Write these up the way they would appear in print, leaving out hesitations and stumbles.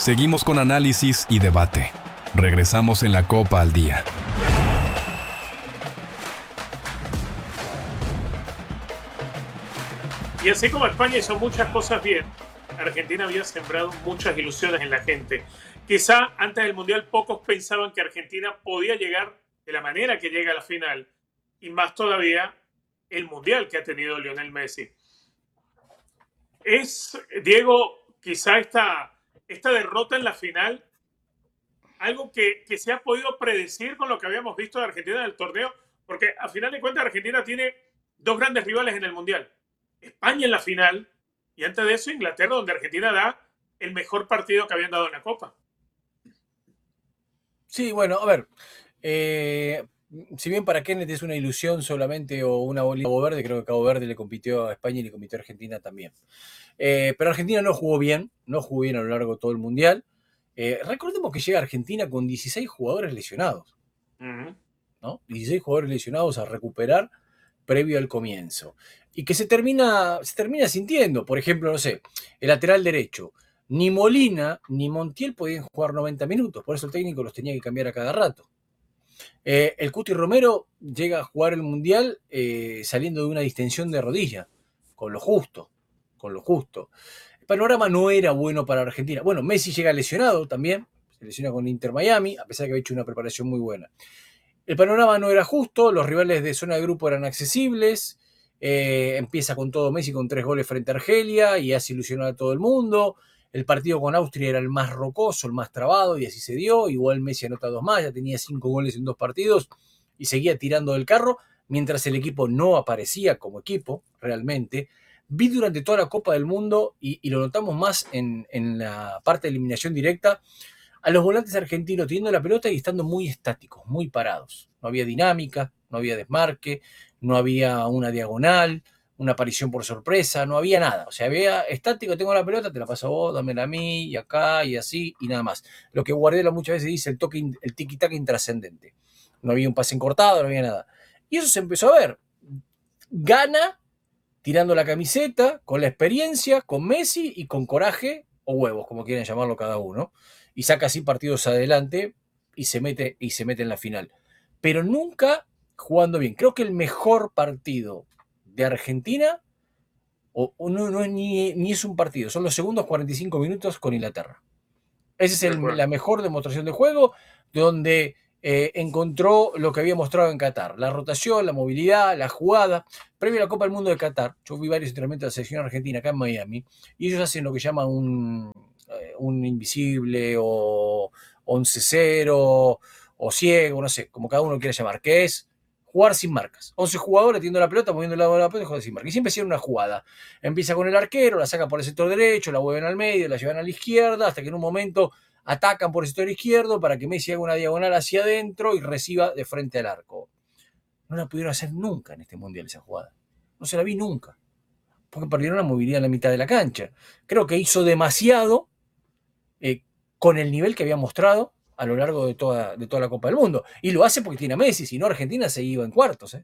Seguimos con análisis y debate. Regresamos en la Copa al Día. Y así como España hizo muchas cosas bien, Argentina había sembrado muchas ilusiones en la gente. Quizá antes del Mundial pocos pensaban que Argentina podía llegar de la manera que llega a la final, y más todavía el Mundial que ha tenido Lionel Messi. Es, Diego, quizá esta derrota en la final, algo que se ha podido predecir con lo que habíamos visto de Argentina en el torneo, porque a final de cuentas Argentina tiene dos grandes rivales en el Mundial. España en la final y antes de eso Inglaterra, donde Argentina da el mejor partido que habían dado en la Copa. Sí, bueno, a ver, si bien para Kenneth es una ilusión solamente o una bolita de Cabo Verde, creo que Cabo Verde le compitió a España y le compitió a Argentina también. Pero Argentina no jugó bien a lo largo de todo el Mundial. Recordemos que llega Argentina con 16 jugadores lesionados, ¿no? 16 jugadores lesionados a recuperar previo al comienzo. Y que se termina sintiendo, por ejemplo, no sé, el lateral derecho. Ni Molina ni Montiel podían jugar 90 minutos, por eso el técnico los tenía que cambiar a cada rato. El Cuti Romero llega a jugar el Mundial saliendo de una distensión de rodilla, con lo justo. El panorama no era bueno para Argentina. Bueno, Messi llega lesionado también, se lesiona con Inter Miami, a pesar de que había hecho una preparación muy buena. El panorama no era justo, los rivales de zona de grupo eran accesibles, empieza con todo Messi con 3 goles frente a Argelia y hace ilusionar a todo el mundo. El partido con Austria era el más rocoso, el más trabado, y así se dio. Igual Messi anota 2 más, ya tenía 5 goles en 2 partidos y seguía tirando del carro, mientras el equipo no aparecía como equipo, realmente. Vi durante toda la Copa del Mundo, y lo notamos más en la parte de eliminación directa, a los volantes argentinos teniendo la pelota y estando muy estáticos, muy parados. No había dinámica, no había desmarque, no había una diagonal, una aparición por sorpresa, no había nada. O sea, había estático, tengo la pelota, te la paso a vos, dámela a mí, y acá, y así, y nada más. Lo que Guardiola muchas veces dice, el tiki-taka intrascendente. No había un pase encortado, no había nada. Y eso se empezó a ver. Gana tirando la camiseta, con la experiencia, con Messi y con coraje, o huevos, como quieran llamarlo cada uno, y saca así partidos adelante y se mete en la final. Pero nunca jugando bien. Creo que el mejor partido de Argentina no ni es un partido, son los segundos 45 minutos con Inglaterra. Esa es la mejor demostración de juego, donde encontró lo que había mostrado en Qatar: la rotación, la movilidad, la jugada. Previo a la Copa del Mundo de Qatar, yo vi varios entrenamientos de la selección argentina acá en Miami, y ellos hacen lo que llaman un invisible o 11-0 o ciego, no sé, como cada uno quiera llamar, que es jugar sin marcas. 11 jugadores teniendo la pelota, moviendo el lado de la pelota y jugando sin marcas. Y siempre hacían una jugada. Empieza con el arquero, la saca por el sector derecho, la mueven al medio, la llevan a la izquierda, hasta que en un momento atacan por el sector izquierdo para que Messi haga una diagonal hacia adentro y reciba de frente al arco. No la pudieron hacer nunca en este Mundial esa jugada. No se la vi nunca. Porque perdieron la movilidad en la mitad de la cancha. Creo que hizo demasiado con el nivel que había mostrado a lo largo de toda la Copa del Mundo. Y lo hace porque tiene a Messi, si no Argentina se iba en cuartos.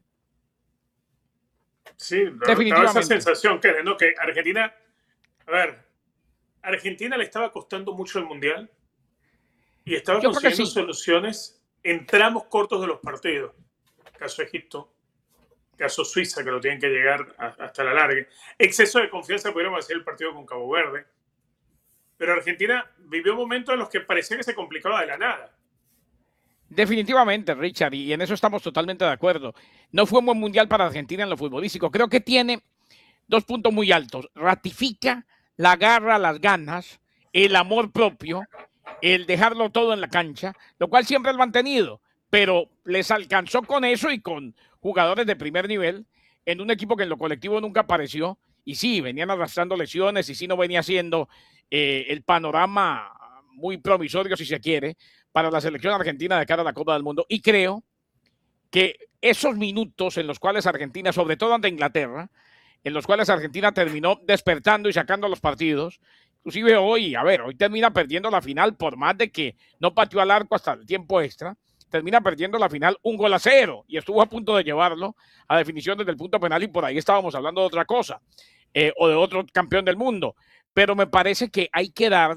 Sí, daba esa sensación que Argentina, Argentina le estaba costando mucho el Mundial y estaba consiguiendo soluciones en tramos cortos de los partidos. Caso Egipto, caso Suiza, que lo tienen que llegar hasta la larga. Exceso de confianza, podríamos decir, el partido con Cabo Verde. Pero Argentina vivió momentos en los que parecía que se complicaba de la nada. Definitivamente, Richard, y en eso estamos totalmente de acuerdo. No fue un buen Mundial para Argentina en lo futbolístico. Creo que tiene 2 puntos muy altos. Ratifica la garra, las ganas, el amor propio, el dejarlo todo en la cancha, lo cual siempre lo han tenido, pero les alcanzó con eso y con jugadores de primer nivel en un equipo que en lo colectivo nunca apareció. Y sí, venían arrastrando lesiones y sí no venía siendo el panorama muy promisorio, si se quiere, para la selección argentina de cara a la Copa del Mundo. Y creo que esos minutos en los cuales Argentina, sobre todo ante Inglaterra, en los cuales Argentina terminó despertando y sacando los partidos, inclusive hoy termina perdiendo la final por más de que no pateó al arco hasta el tiempo extra, termina perdiendo la final 1-0 y estuvo a punto de llevarlo a definición desde el punto penal y por ahí estábamos hablando de otra cosa, o de otro campeón del mundo. Pero me parece que hay que darle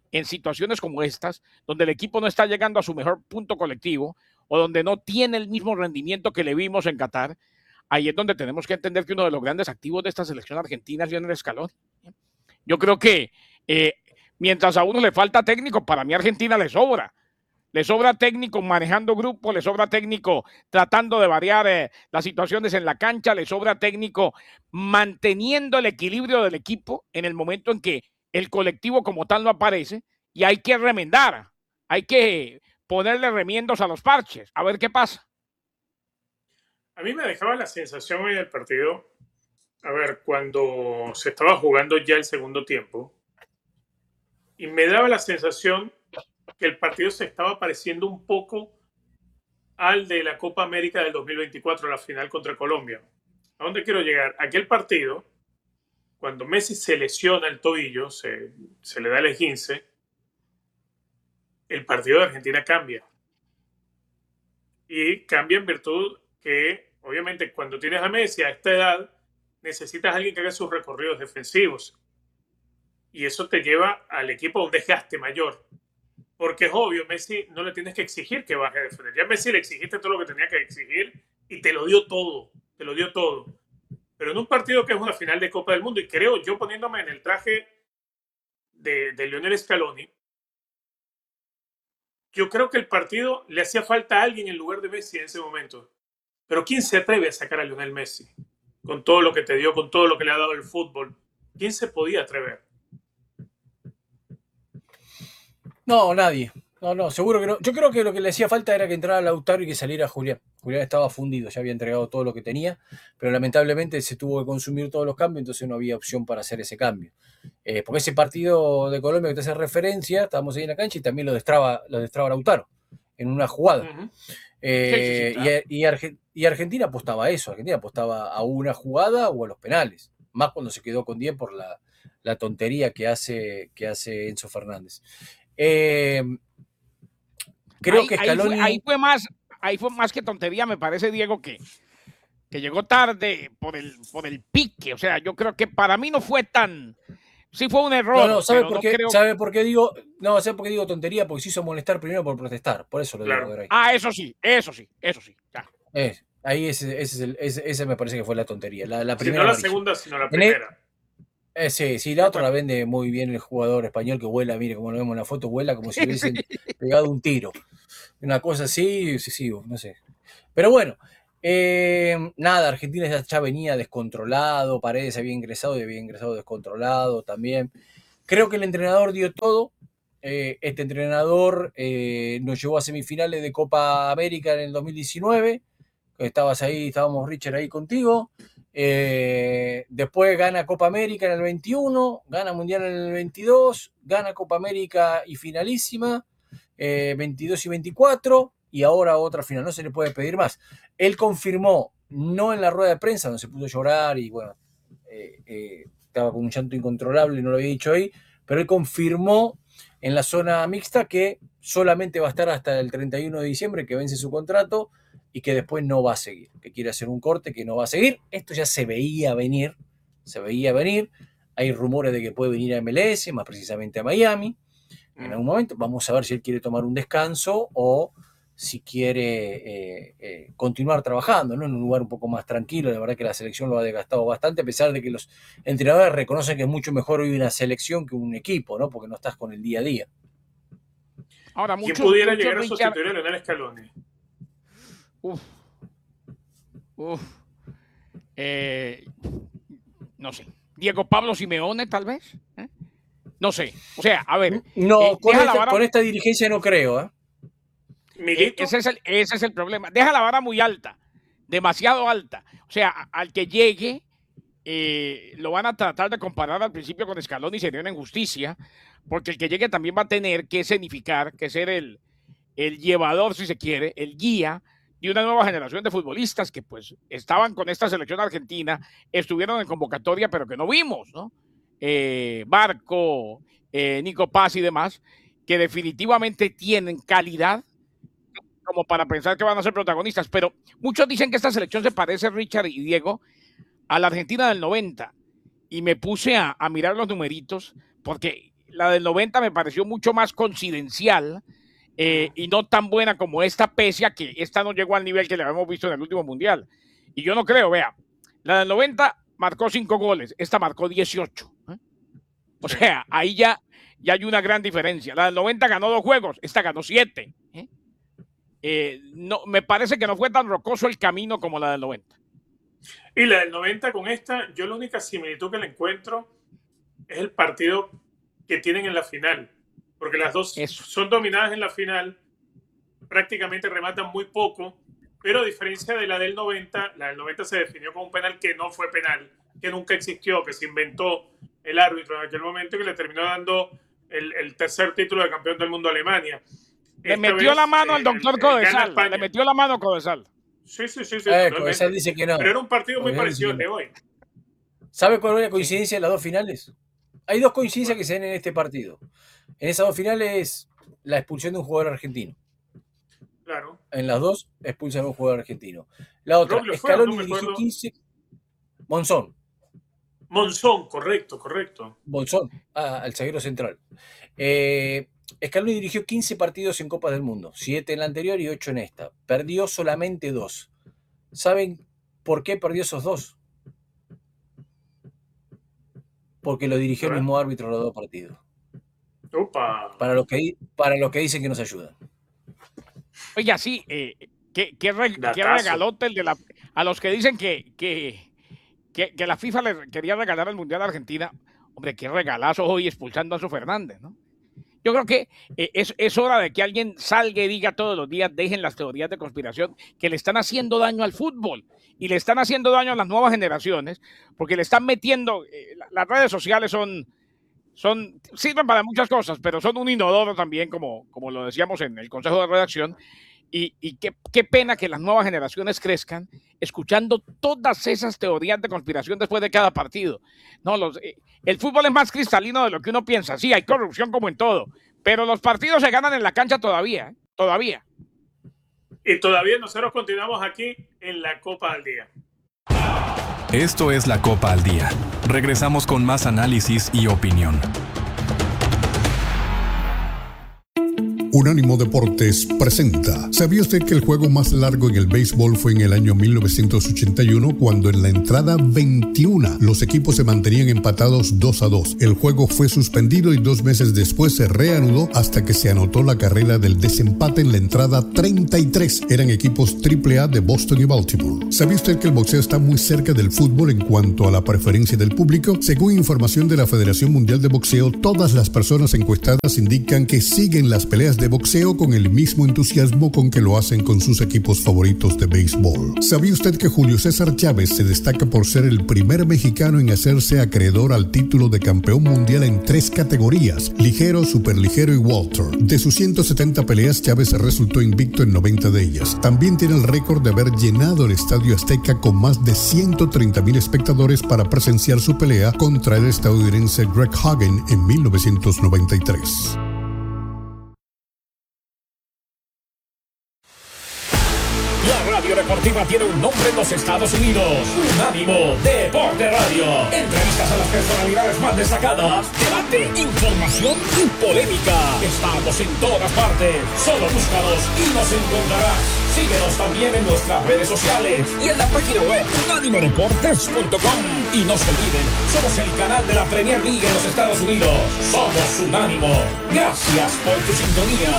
en situaciones como estas, donde el equipo no está llegando a su mejor punto colectivo o donde no tiene el mismo rendimiento que le vimos en Qatar, ahí es donde tenemos que entender que uno de los grandes activos de esta selección argentina es Lionel Scaloni. Yo creo que mientras a uno le falta técnico, para mí Argentina le sobra. Le sobra técnico manejando grupo, le sobra técnico tratando de variar las situaciones en la cancha, le sobra técnico manteniendo el equilibrio del equipo en el momento en que el colectivo como tal no aparece, y hay que remendar, hay que ponerle remiendos a los parches, a ver qué pasa. A mí me dejaba la sensación en el partido, a ver, cuando se estaba jugando ya el segundo tiempo, y me daba la sensación que el partido se estaba pareciendo un poco al de la Copa América del 2024, la final contra Colombia. ¿A dónde quiero llegar? Aquel partido, cuando Messi se lesiona el tobillo, se le da el esguince, el partido de Argentina cambia. Y cambia en virtud que, obviamente, cuando tienes a Messi a esta edad, necesitas a alguien que haga sus recorridos defensivos. Y eso te lleva al equipo a un desgaste mayor. Porque es obvio, Messi no le tienes que exigir que baje a defender. Ya a Messi le exigiste todo lo que tenía que exigir y te lo dio todo. Te lo dio todo. Pero en un partido que es una final de Copa del Mundo, y creo yo poniéndome en el traje de Lionel Scaloni, yo creo que el partido le hacía falta a alguien en lugar de Messi en ese momento. Pero ¿quién se atreve a sacar a Lionel Messi? Con todo lo que te dio, con todo lo que le ha dado el fútbol. ¿Quién se podía atrever? No, nadie. No, seguro que no. Yo creo que lo que le hacía falta era que entrara Lautaro y que saliera Julián. Julián estaba fundido, ya había entregado todo lo que tenía, pero lamentablemente se tuvo que consumir todos los cambios, entonces no había opción para hacer ese cambio. Porque ese partido de Colombia que te hace referencia, estábamos ahí en la cancha y también lo destraba Lautaro en una jugada. Uh-huh. Y Argentina apostaba a eso, Argentina apostaba a una jugada o a los penales, más cuando se quedó con 10 por la tontería que hace Enzo Fernández. Creo que Scaloni... Ahí fue más que tontería, me parece, Diego, que llegó tarde por el pique. O sea, yo creo que para mí no fue tan... Sí fue un error. No, ¿sabe por qué digo tontería? Porque se hizo molestar primero por protestar. Por eso lo digo. Ahí. Ah, eso sí. Ya. Ahí ese me parece que fue la tontería. La primera no la segunda, sino la primera. Sí, la otra la vende muy bien el jugador español que vuela, mire como lo vemos en la foto, vuela como si hubiesen pegado un tiro. Una cosa así, sí, no sé. Pero bueno, nada, Argentina ya venía descontrolado, Paredes había ingresado descontrolado también. Creo que el entrenador dio todo. Este entrenador nos llevó a semifinales de Copa América en el 2019. Estabas ahí, estábamos Richard ahí contigo. Después gana Copa América en el 21, gana Mundial en el 22, gana Copa América y finalísima, 22 y 24, y ahora otra final, no se le puede pedir más. Él confirmó, no en la rueda de prensa, donde se pudo llorar y bueno, estaba con un llanto incontrolable, no lo había dicho ahí, pero él confirmó en la zona mixta que solamente va a estar hasta el 31 de diciembre, que vence su contrato, y que después no va a seguir, que quiere hacer un corte, que no va a seguir. Esto ya se veía venir. Hay rumores de que puede venir a MLS, más precisamente a Miami, en algún momento. Vamos a ver si él quiere tomar un descanso o si quiere continuar trabajando, ¿no? En un lugar un poco más tranquilo. La verdad que la selección lo ha desgastado bastante, a pesar de que los entrenadores reconocen que es mucho mejor hoy una selección que un equipo, ¿no? Porque no estás con el día a día. Ahora, ¿quién pudiera llegar a sustituir a Lionel Scaloni? No sé. Diego Pablo Simeone, tal vez. No sé. O sea, a ver. No, con esta dirigencia no creo. Ese es el problema. Deja la vara muy alta. Demasiado alta. O sea, al que llegue, lo van a tratar de comparar al principio con Scaloni y sería una injusticia. Porque el que llegue también va a tener que escenificar, que ser el llevador, si se quiere, el guía de una nueva generación de futbolistas que pues estaban con esta selección argentina, estuvieron en convocatoria, pero que no vimos, ¿no? Barco, Nico Paz y demás, que definitivamente tienen calidad como para pensar que van a ser protagonistas, pero muchos dicen que esta selección se parece, Richard y Diego, a la Argentina del 90, y me puse a mirar los numeritos, porque la del 90 me pareció mucho más coincidencial y no tan buena como esta, pese a que esta no llegó al nivel que le habíamos visto en el último mundial. Y yo no creo, vea, la del 90 marcó 5 goles, esta marcó 18. O sea, ahí ya hay una gran diferencia. La del 90 ganó 2 juegos, esta ganó 7. No, me parece que no fue tan rocoso el camino como la del 90. Y la del 90 con esta, yo la única similitud que le encuentro es el partido que tienen en la final. Porque las dos son dominadas en la final, prácticamente rematan muy poco, pero a diferencia de la del 90, la del 90 se definió como un penal que no fue penal, que nunca existió, que se inventó el árbitro en aquel momento y que le terminó dando el tercer título de campeón del mundo a Alemania. Le metió la mano al doctor Codesal. Le metió la mano a Codesal. Sí. Codesal dice que no. Pero era un partido muy parecido al de hoy. ¿Sabe cuál es la coincidencia de las dos finales? Hay 2 coincidencias que se dan en este partido. En esas 2 finales, la expulsión de un jugador argentino. Claro. En las 2 expulsan a un jugador argentino. La otra, Scaloni dirigió 15. Monzón, correcto. Monzón, al zaguero central. Scaloni dirigió 15 partidos en Copas del Mundo, 7 en la anterior y 8 en esta. Perdió solamente 2. ¿Saben por qué perdió esos 2? Porque lo dirigió el mismo árbitro los 2 partidos. Opa. Para los que dicen que nos ayudan. Oiga, sí, qué regalote el de a los que dicen que la FIFA le quería regalar el Mundial a Argentina. Hombre, qué regalazo hoy expulsando a Enzo Fernández, ¿no? Yo creo que es hora de que alguien salga y diga todos los días, dejen las teorías de conspiración que le están haciendo daño al fútbol y le están haciendo daño a las nuevas generaciones, porque le están metiendo, las redes sociales sirven para muchas cosas, pero son un inodoro también, como lo decíamos en el Consejo de Redacción, y qué pena que las nuevas generaciones crezcan escuchando todas esas teorías de conspiración después de cada partido. No, el fútbol es más cristalino de lo que uno piensa. Sí, hay corrupción como en todo, pero los partidos se ganan en la cancha todavía. Y todavía nosotros continuamos aquí en la Copa al Día. Esto es la Copa al Día. Regresamos con más análisis y opinión. Unánimo Deportes presenta. ¿Sabía usted que el juego más largo en el béisbol fue en el año 1981, cuando en la entrada 21 los equipos se mantenían empatados 2-2? El juego fue suspendido y 2 meses después se reanudó hasta que se anotó la carrera del desempate en la entrada 33. Eran equipos AAA de Boston y Baltimore. ¿Sabía usted que el boxeo está muy cerca del fútbol en cuanto a la preferencia del público? Según información de la Federación Mundial de Boxeo, todas las personas encuestadas indican que siguen las peleas de boxeo con el mismo entusiasmo con que lo hacen con sus equipos favoritos de béisbol. ¿Sabía usted que Julio César Chávez se destaca por ser el primer mexicano en hacerse acreedor al título de campeón mundial en 3 categorías: ligero, superligero y welter? De sus 170 peleas, Chávez resultó invicto en 90 de ellas. También tiene el récord de haber llenado el Estadio Azteca con más de 130,000 espectadores para presenciar su pelea contra el estadounidense Greg Hagen en 1993. La radio deportiva tiene un nombre en los Estados Unidos: Unánimo Deporte Radio. Entrevistas a las personalidades más destacadas, debate, información y polémica. Estamos en todas partes. Solo búscanos y nos encontrarás. Síguenos también en nuestras redes sociales y en la página web unánimodeportes.com. Y no se olviden, somos el canal de la Premier League en los Estados Unidos. Somos Unánimo. Gracias por tu sintonía.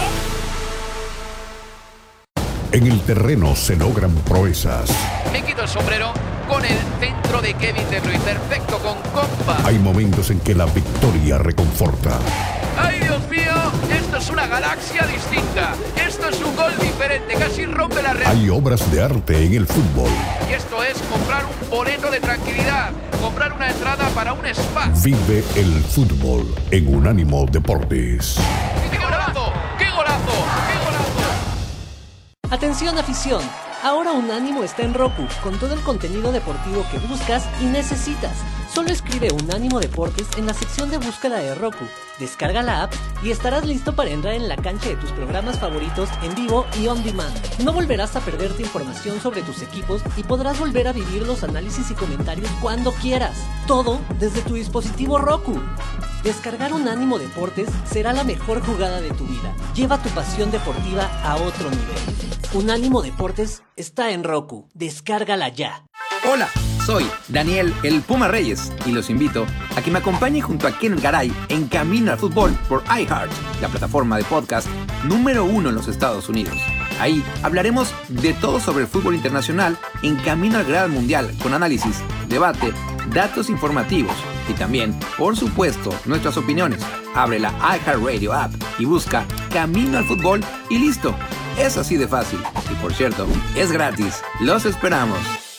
En el terreno se logran proezas. Me quito el sombrero con el centro de Kevin De Bruyne, perfecto con compa. Hay momentos en que la victoria reconforta. ¡Ay, Dios mío! Esto es una galaxia distinta. Esto es un gol diferente, casi rompe la red. Hay obras de arte en el fútbol. Y esto es comprar un boleto de tranquilidad, comprar una entrada para un spa. Vive el fútbol en Unánimo Deportes. ¡Qué golazo! ¡Qué golazo! ¡Qué golazo! Atención afición, ahora Unánimo está en Roku con todo el contenido deportivo que buscas y necesitas. Solo escribe Unánimo Deportes en la sección de búsqueda de Roku, descarga la app y estarás listo para entrar en la cancha de tus programas favoritos en vivo y on demand. No volverás a perderte información sobre tus equipos y podrás volver a vivir los análisis y comentarios cuando quieras. Todo desde tu dispositivo Roku. Descargar Unánimo Deportes será la mejor jugada de tu vida. Lleva tu pasión deportiva a otro nivel. Unánimo Deportes está en Roku. Descárgala ya. Hola, soy Daniel el Puma Reyes y los invito a que me acompañen junto a Ken Garay en Camino al Fútbol por iHeart, la plataforma de podcast número 1 en los Estados Unidos. Ahí hablaremos de todo sobre el fútbol internacional en Camino al Gran Mundial, con análisis, debate, datos informativos y también, por supuesto, nuestras opiniones. Abre la iHeartRadio app y busca Camino al Fútbol y listo. Es así de fácil. Y por cierto, es gratis. Los esperamos.